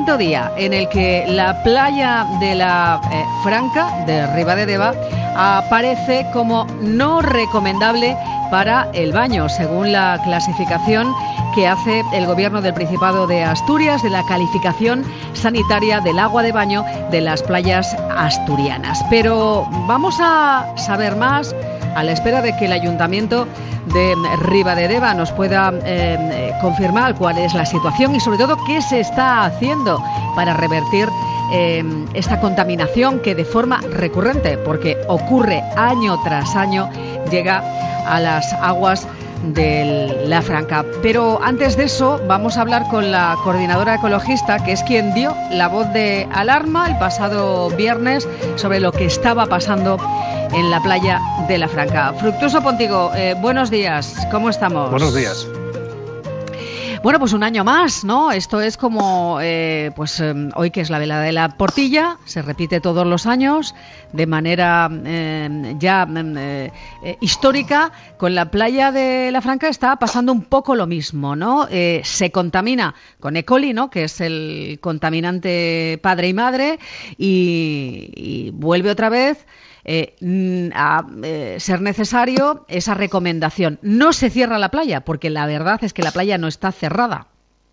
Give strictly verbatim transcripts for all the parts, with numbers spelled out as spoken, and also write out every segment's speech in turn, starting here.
quinto día en el que la playa de la eh, Franca, de Ribadedeva, aparece como no recomendable para el baño, según la clasificación que hace el Gobierno del Principado de Asturias de la calificación sanitaria del agua de baño de las playas asturianas. Pero vamos a saber más a la espera de que el Ayuntamiento de Ribadedeva nos pueda eh, confirmar cuál es la situación y sobre todo qué se está haciendo para revertir eh, esta contaminación que de forma recurrente, porque ocurre año tras año, llega a las aguas de la Franca. Pero antes de eso vamos a hablar con la coordinadora ecologista, que es quien dio la voz de alarma el pasado viernes sobre lo que estaba pasando en la playa de la Franca. Fructuoso Pontigo, eh, buenos días, ¿cómo estamos? Buenos días. Bueno, pues un año más, ¿no? Esto es como, eh, pues eh, hoy que es la velada de la Portilla, se repite todos los años de manera eh, ya eh, eh, histórica. Con la playa de la Franca está pasando un poco lo mismo, ¿no? Eh, se contamina con E. coli, ¿no? Que es el contaminante padre y madre, y, y vuelve otra vez Eh, a eh, ser necesario esa recomendación. No se cierra la playa, porque la verdad es que la playa no está cerrada.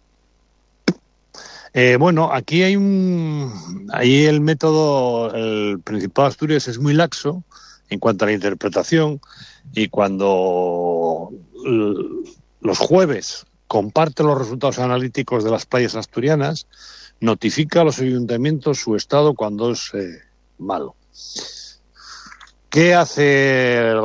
Eh, bueno, aquí hay un, ahí el método, el Principado de Asturias es muy laxo en cuanto a la interpretación, y cuando los jueves comparte los resultados analíticos de las playas asturianas, notifica a los ayuntamientos su estado cuando es eh, malo. ¿Qué hace el